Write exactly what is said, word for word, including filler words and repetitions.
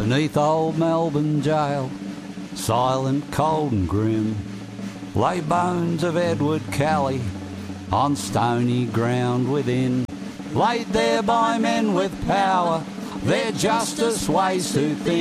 beneath old Melbourne jail, silent, cold and grim, lay bones of Edward Kelly on stony ground within, laid there by men with power, their justice weighs too thin.